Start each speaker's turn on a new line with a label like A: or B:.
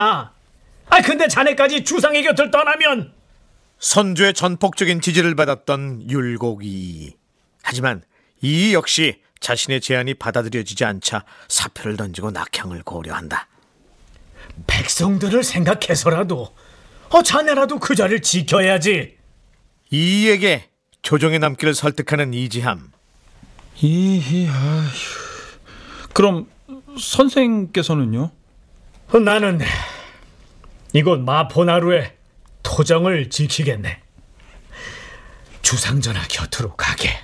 A: 근데 자네까지 주상의 곁을 떠나면.
B: 선조의 전폭적인 지지를 받았던 율곡이. 하지만 이 역시 자신의 제안이 받아들여지지 않자 사표를 던지고 낙향을 고려한다.
A: 백성들을 생각해서라도 자네라도 그 자리를 지켜야지.
B: 이에게 조정에 남기를 설득하는 이지함.
C: 그럼 선생께서는요?
A: 나는 이곳 마포나루의 토정을 지키겠네. 주상전하 곁으로 가게.